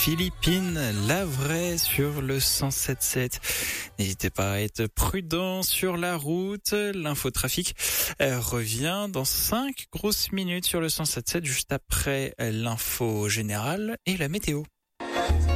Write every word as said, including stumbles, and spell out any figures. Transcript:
Philippines, la vraie sur le cent sept sept. N'hésitez pas à être prudent sur la route. L'infotrafic revient dans cinq grosses minutes sur le cent sept sept, juste après l'info générale et la météo.